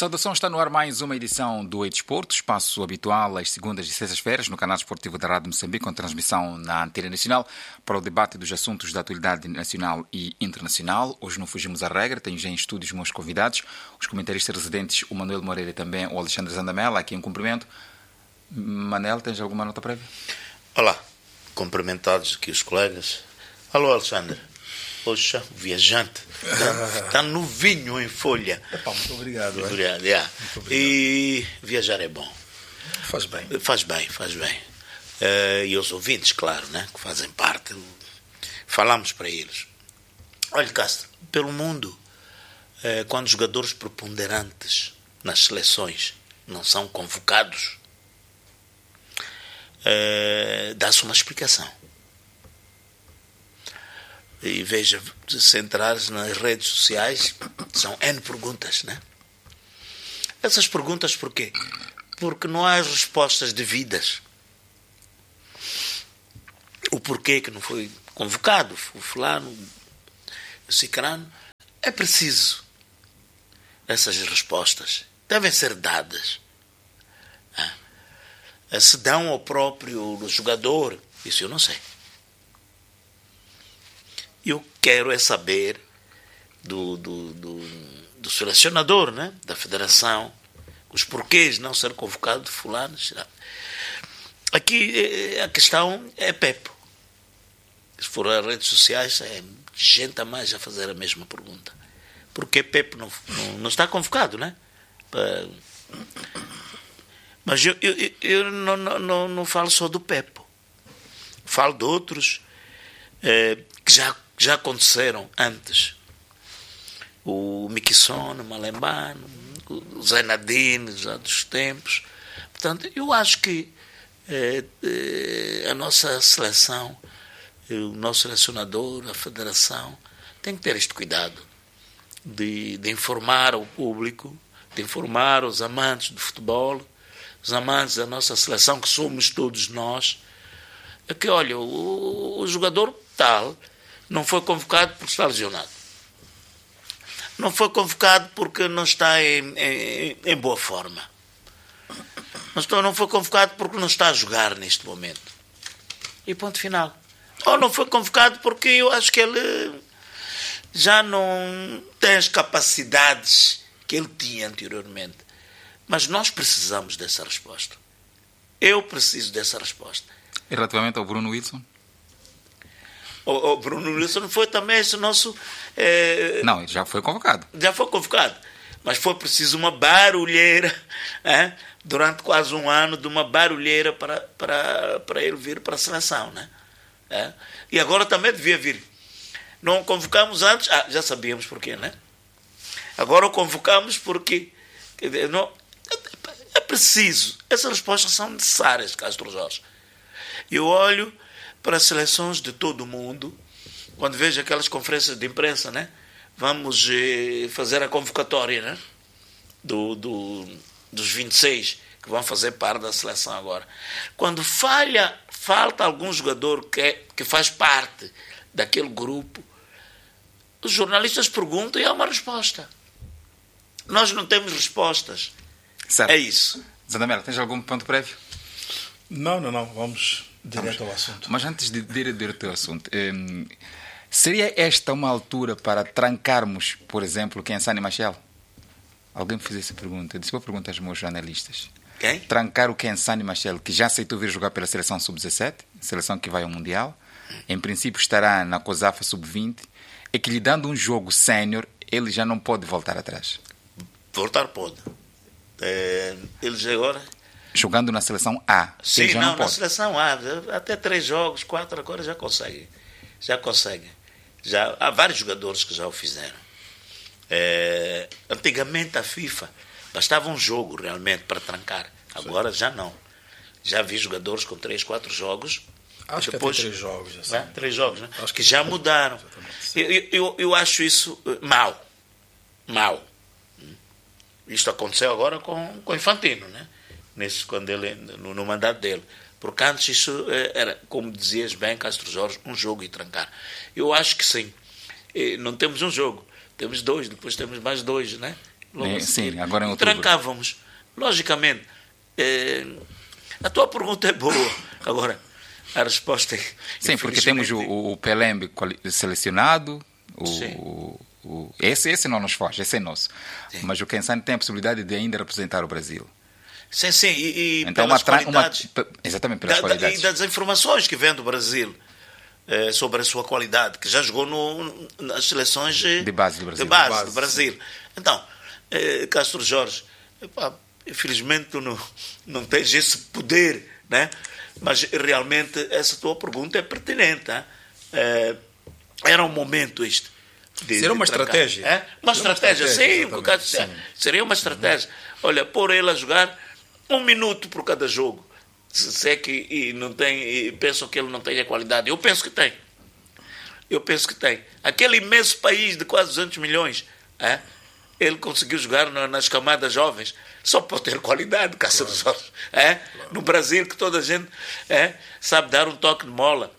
Saudação, está no ar mais uma edição do E-Desporto, espaço habitual às segundas e sextas-feiras no canal esportivo da Rádio Moçambique, com transmissão na Antena Nacional para o debate dos assuntos da atualidade nacional e internacional. Hoje não fugimos à regra, tenho já em estúdios meus convidados, os comentaristas residentes, o Manuel Moreira e também o Alexandre Zandamela, aqui em cumprimento. Manel, tens alguma nota prévia? Olá, cumprimentados aqui os colegas. Alô, Alexandre. Poxa, viajante. Está novinho em folha. Muito obrigado. Obrigado, Muito obrigado. E viajar é bom. Faz bem. Faz bem. E os ouvintes, claro, né, que fazem parte. Falamos para eles. Olha, Castro, pelo mundo, quando jogadores preponderantes nas seleções não são convocados, dá-se uma explicação. E veja, se entrares nas redes sociais, são N perguntas, né? Essas perguntas por quê? Porque não há respostas devidas. O porquê que não foi convocado, o fulano, o cicrano, é preciso. Essas respostas devem ser dadas. Se dão ao próprio jogador, isso eu não sei. Eu quero é saber do selecionador, né? Da federação, os porquês de não ser convocado de fulano. Aqui a questão é Pepe. Se for as redes sociais, é gente a mais a fazer a mesma pergunta. Porque Pepe não está convocado, né? Mas eu não falo só do Pepe. Falo de outros que já aconteceram antes. O Miquissone, o Malembano, o Zainadine, já dos tempos. Portanto, eu acho que a nossa seleção, o nosso selecionador, a federação, tem que ter este cuidado de informar o público, de informar os amantes do futebol, os amantes da nossa seleção, que somos todos nós, que, olha, o jogador tal não foi convocado porque está lesionado. Não foi convocado porque não está em boa forma. Não foi convocado porque não está a jogar neste momento. E ponto final. Ou não foi convocado porque eu acho que ele já não tem as capacidades que ele tinha anteriormente. Mas nós precisamos dessa resposta. Eu preciso dessa resposta. E relativamente ao Bruno Wilson? O Bruno Wilson foi também esse nosso... Não, ele já foi convocado. Já foi convocado. Mas foi preciso uma barulheira, durante quase um ano, de uma barulheira para ele vir para a seleção. Né? E agora também devia vir. Não convocamos antes, já sabíamos porquê, né? Agora o convocamos porque... Não, é preciso. Essas respostas são necessárias, Castro Jorge. Eu olho para as seleções de todo o mundo, quando vejo aquelas conferências de imprensa, né? Vamos fazer a convocatória, né? Dos 26 que vão fazer parte da seleção agora. Quando falta algum jogador que faz parte daquele grupo, os jornalistas perguntam e há uma resposta. Nós não temos respostas. Certo. É isso. Zandamela, tens algum ponto prévio? Não. Vamos direto ao assunto. Mas antes de ir direto ao assunto, seria esta uma altura para trancarmos, por exemplo, Kensani Machel? Alguém me fez essa pergunta. Eu disse, vou perguntar aos meus jornalistas. Quem? Trancar o Kensani Machel, que já aceitou vir jogar pela seleção sub-17, seleção que vai ao Mundial. Em princípio estará na COSAFA sub-20. É que lhe dando um jogo sénior, ele já não pode voltar atrás. Voltar pode. Eles agora... Jogando na seleção A. Sim, já não pode. Na seleção A. Até 3 jogos, 4 agora já consegue. Há vários jogadores que já o fizeram. Antigamente a FIFA bastava um jogo realmente para trancar. Agora já não. Já vi jogadores com 3, 4 jogos. Acho depois, que até 3 jogos. Assim. 3 jogos, né? Acho que já mudaram. Eu acho isso mau. Isto aconteceu agora com o Infantino, né? Quando ele, no mandato dele. Porque antes isso era, como dizias bem, Castro Jorge, um jogo e trancar. Eu acho que sim. Não temos um jogo, temos 2, depois temos mais 2, né? logo a seguir. Sim, agora em outubro. Trancávamos. Logicamente, a tua pergunta é boa. Agora, a resposta é... Sim, porque temos o Pelembe selecionado, esse não nos foge, esse é nosso. Sim. Mas o Kensane tem a possibilidade de ainda representar o Brasil. Sim, sim. E então, pelas qualidades, exatamente, pelas qualidades. E das informações que vem do Brasil sobre a sua qualidade, que já jogou nas seleções de base do Brasil. Então, Castro Jorge, infelizmente tu não tens esse poder, né? Mas realmente essa tua pergunta é pertinente. Era um momento isto. Seria uma estratégia. Uma estratégia, sim. Seria uma estratégia. Olha, pôr ele a jogar 1 minuto por cada jogo. Se é que não tem, pensam que ele não tem a qualidade. Eu penso que tem. Aquele imenso país de quase 200 milhões, ele conseguiu jogar nas camadas jovens. Só pode ter qualidade, Cássio Jorge. No Brasil, que toda a gente sabe dar um toque de mola.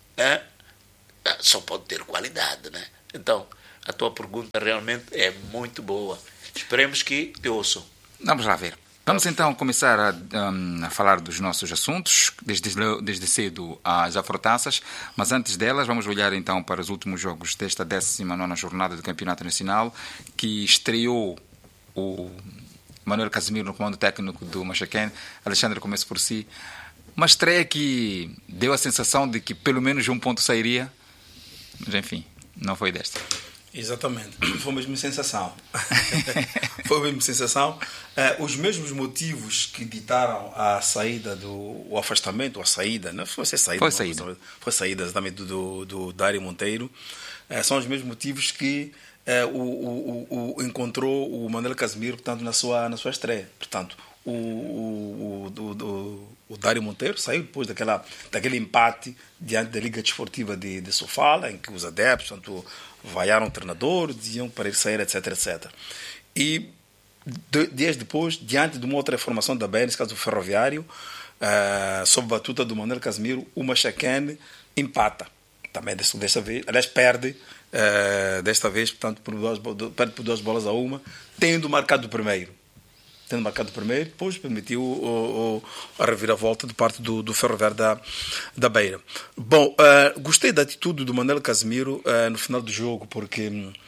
Só pode ter qualidade, né? Então, a tua pergunta realmente é muito boa. Esperemos que te ouçam. Vamos lá ver. Vamos então começar a falar dos nossos assuntos, desde cedo às afrotaças, mas antes delas vamos olhar então para os últimos jogos desta 19ª jornada do Campeonato Nacional, que estreou o Manuel Casimiro no comando técnico do Machaquén. Alexandre, comece por si. Uma estreia que deu a sensação de que pelo menos um ponto sairia, mas enfim, não foi desta. Exatamente, foi a mesma sensação. Foi a mesma sensação. Os mesmos motivos que ditaram a saída o afastamento, a saída, não foi saída. Foi saída exatamente do Dário Monteiro. São os mesmos motivos que encontrou o Manuel Casimiro, portanto, na sua estreia. Portanto, o Dário Monteiro saiu depois daquele empate diante da Liga Desportiva de Sofala, em que os adeptos, portanto, vaiaram o treinador, diziam para ele sair, etc, etc. E dias depois, diante de uma outra formação da BR, nesse caso o Ferroviário, sob a batuta do Manuel Casimiro, o Machaquén empata. Também desta vez, aliás, perde desta vez, portanto, perde por 2-1, tendo marcado o primeiro. Depois permitiu a reviravolta de parte do Ferroviário da Beira. Bom, gostei da atitude do Manuel Casimiro no final do jogo, porque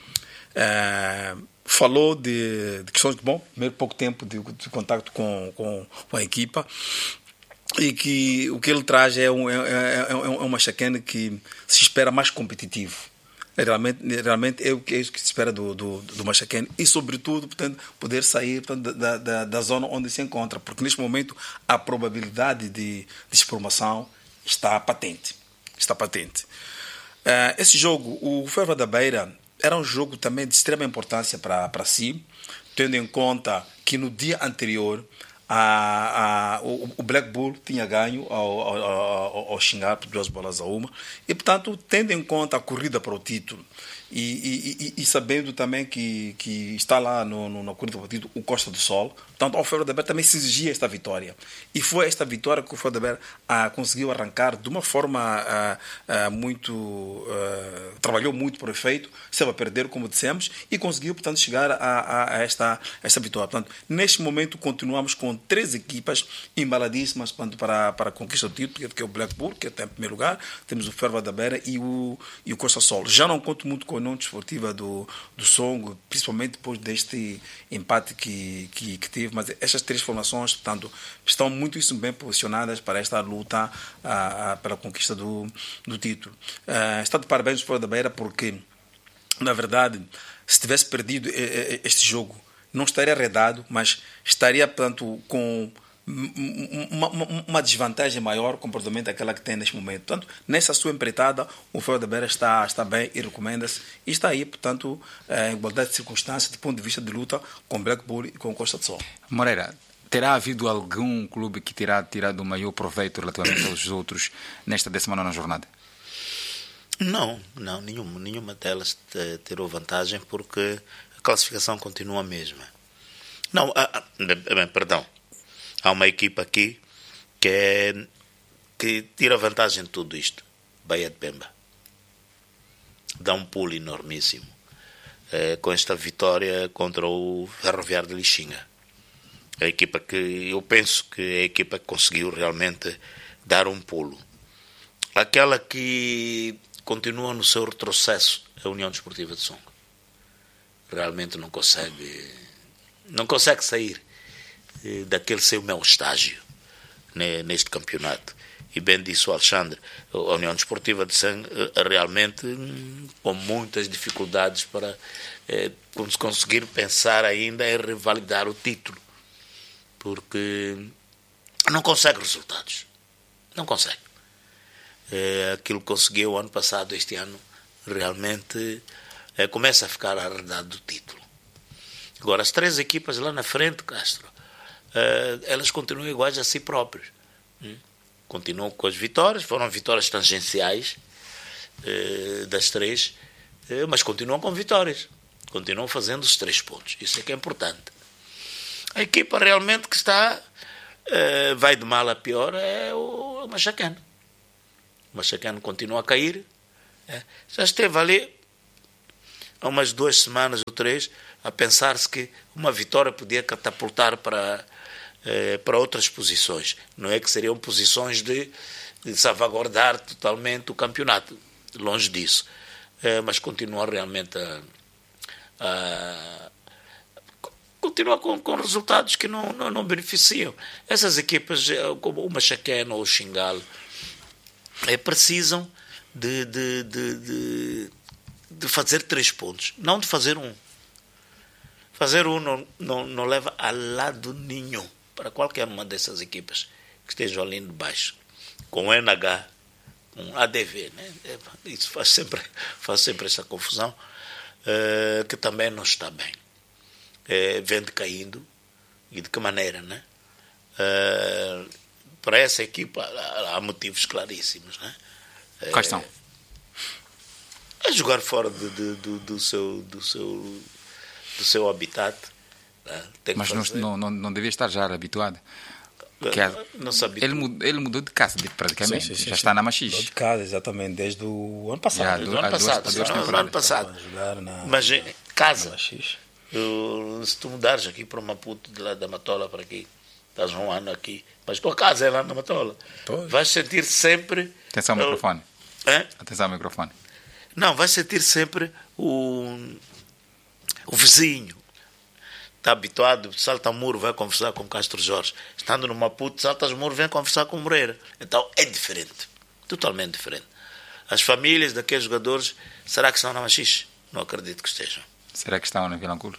falou de questões de, primeiro pouco tempo de contacto com a equipa, e que o que ele traz é um Machaquén que se espera mais competitivo. Realmente é isso que se espera do Machaquén, e sobretudo, portanto, poder sair, portanto, da zona onde se encontra, porque neste momento a probabilidade de despromoção está patente. Esse jogo, o Ferroviário da Beira, era um jogo também de extrema importância para si, tendo em conta que no dia anterior o Black Bull tinha ganho ao Xingar por 2-1, e portanto, tendo em conta a corrida para o título e sabendo também que está lá na corrida para o título o Costa do Sol, portanto, ao Ferro da Beira também se exigia esta vitória, e foi esta vitória que o Ferro da Beira conseguiu arrancar de uma forma muito trabalhou muito por efeito, estava a perder, como dissemos, e conseguiu, portanto, chegar a esta vitória. Portanto, neste momento continuamos com 3 equipas embaladíssimas, portanto, para a conquista do título, que é o Black Bull, que está em primeiro lugar, temos o Ferro da Beira e o Costa Sol. Já não conto muito com a União Desportiva do Songo, principalmente depois deste empate que teve, mas estas 3 formações, portanto, estão muito bem posicionadas para esta luta pela conquista do título. Está de parabéns o Ferro da Beira, porque, na verdade, se tivesse perdido este jogo, não estaria arredado, mas estaria, portanto, com uma desvantagem maior completamente daquela que tem neste momento. Portanto, nessa sua empreitada, o Ferro da Beira está bem e recomenda-se, e está aí, portanto, em igualdade de circunstâncias, do ponto de vista de luta com o Black Bull e com o Costa do Sol. Moreira, terá havido algum clube que terá tirado o maior proveito relativamente aos outros nesta 19ª jornada? Não, nenhuma delas tirou vantagem, porque a classificação continua a mesma. Não, perdão. Há uma equipa aqui que tira vantagem de tudo isto. Bahia de Pemba. Dá um pulo enormíssimo. com esta vitória contra o Ferroviário de Lixinga. A equipa que eu penso que é a equipa que conseguiu realmente dar um pulo. Aquela que continua no seu retrocesso é a União Desportiva de Songo. Realmente não consegue sair daquele seu meu estágio neste campeonato. E bem disse o Alexandre, a União Desportiva de Songo realmente com muitas dificuldades para conseguir pensar ainda em revalidar o título, porque não consegue resultados. Não consegue. Aquilo que conseguiu ano passado, este ano, realmente começa a ficar arredado do título. Agora, as 3 equipas lá na frente, Castro, elas continuam iguais a si próprias. Continuam com as vitórias, foram vitórias tangenciais das 3, mas continuam com vitórias. Continuam fazendo os 3 pontos. Isso é que é importante. A equipa realmente que está, vai de mal a pior, é o Machacano. O Machacano continua a cair. Já esteve ali há umas 2 semanas ou 3 a pensar-se que uma vitória podia catapultar para outras posições. Não é que seriam posições de salvaguardar totalmente o campeonato. Longe disso. Mas continua realmente continua com resultados que não beneficiam. Essas equipas, como o Machacano ou o Xingal, precisam de fazer 3 pontos, não de fazer 1. Fazer 1 não leva a lado nenhum para qualquer uma dessas equipas que estejam ali de baixo, com NH, com ADV, né? Isso faz sempre essa confusão, que também não está bem. Vem decaindo, e de que maneira, né? Para essa equipa há motivos claríssimos, né? Quais são? É jogar fora do seu habitat. Né? Mas não devia estar já habituado. Não se habitua. Ele mudou de casa praticamente. Sim, já está na Machis. Mudou de casa, exatamente, desde o ano passado. Do ano passado. Mas casa. Se tu mudares aqui para Maputo, de lá da Matola para aqui, estás um ano aqui, mas tua casa é lá na Matola. Pois. Vais sentir sempre... Atenção ao microfone. Atenção ao microfone. Não, vais sentir sempre o vizinho. Está habituado, salta o muro, vai conversar com Castro Jorge. Estando no Maputo, saltas o muro, vem conversar com o Moreira. Então é diferente. Totalmente diferente. As famílias daqueles jogadores, será que estão na Machis? Não acredito que estejam. Será que estão na Vilanculos?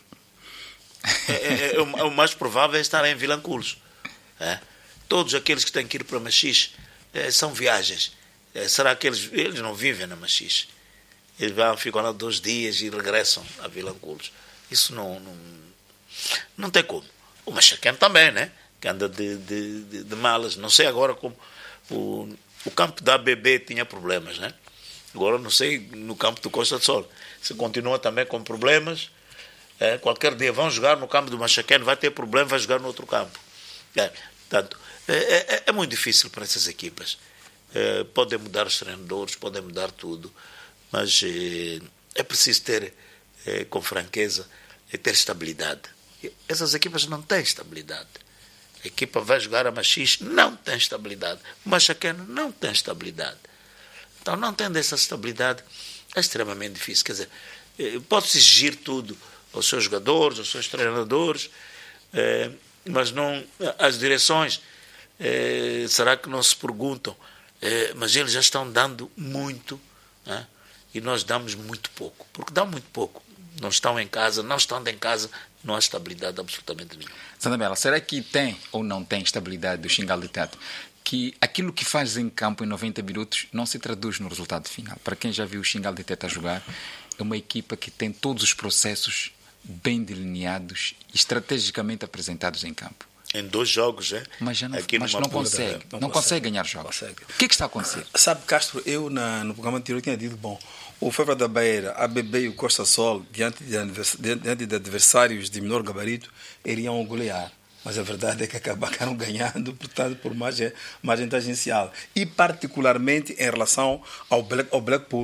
O mais provável é estar em Vilanculos. Todos aqueles que têm que ir para Machis são viagens. Será que eles não vivem na Machis? Eles ficam lá 2 dias e regressam a Vilanculos. Isso não tem como. O Machacano também, né? Que anda de malas. Não sei agora como o campo da ABB tinha problemas, né? Agora não sei no campo do Costa do Sol. Se continua também com problemas, qualquer dia vão jogar no campo do Machacano, vai ter problema, vai jogar no outro campo. Portanto, é muito difícil para essas equipas. Podem mudar os treinadores, podem mudar tudo, mas é preciso ter, com franqueza, ter estabilidade. Essas equipas não têm estabilidade. A equipa vai jogar a Machis, não tem estabilidade. O Machacano não tem estabilidade. Então, não tendo essa estabilidade, é extremamente difícil. Quer dizer, pode-se exigir tudo aos seus jogadores, aos seus treinadores, mas não as direções. Será que não se perguntam? Mas eles já estão dando muito, né? E nós damos muito pouco. Porque dá muito pouco. Não estão em casa, não estando em casa, não há estabilidade absolutamente nenhuma. Sandra Bela, será que tem ou não tem estabilidade do Xingal de Teto? Que aquilo que faz em campo em 90 minutos não se traduz no resultado final. Para quem já viu o Xingal de Teto a jogar, é uma equipa que tem todos os processos bem delineados e estrategicamente apresentados em campo. Em 2 jogos, Mas não consegue. Não consegue ganhar jogos. O que está a acontecer? Sabe, Castro, eu no programa anterior tinha dito, o Feva da Beira, a ABB e o Costa Sol, diante de adversários de menor gabarito, iriam golear. Mas a verdade é que acabaram ganhando, portanto, por margem tangencial. E particularmente em relação ao Blackpool,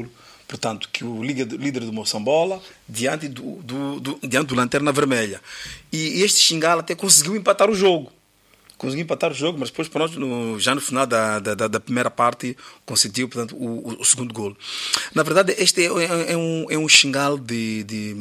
portanto, que o líder do Moçambola diante do Lanterna Vermelha. E este Xingala até conseguiu empatar o jogo. Mas depois, já no final da primeira parte, conseguiu, portanto, o segundo gol. Na verdade, este é um Xingal de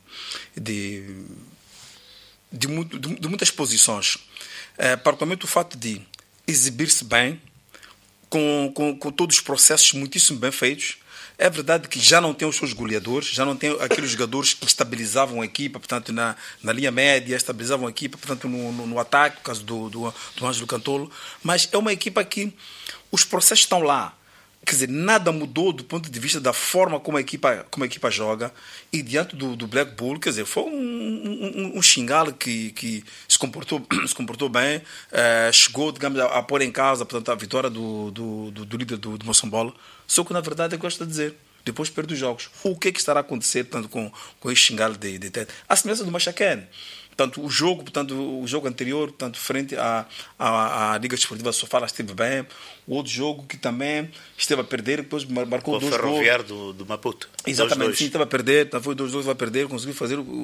muitas posições. Particularmente o fato de exibir-se bem, com todos os processos muitíssimo bem feitos. É verdade que já não tem os seus goleadores, já não tem aqueles jogadores que estabilizavam a equipa, portanto, na linha média, estabilizavam a equipa, portanto, no ataque, no caso do Ângelo Cantolo, mas é uma equipa que os processos estão lá. Quer dizer, nada mudou do ponto de vista da forma como a equipa joga, e diante do Black Bull, quer dizer, foi um Xingala que se comportou bem, chegou, digamos, a pôr em causa, portanto, a vitória do líder do Moçambola. Só que, na verdade, eu gosto de dizer, depois perde os jogos. O que estará a acontecer, portanto, com este Xingala de Tete? A semelhança do Machaquén. Portanto, o jogo anterior, portanto, frente à Liga Desportiva Sofala, esteve bem. O outro jogo que também esteve a perder, depois marcou 2 gols. O Ferroviário do Maputo. Exatamente, sim, estava a perder, foi 2-2 a perder, conseguiu fazer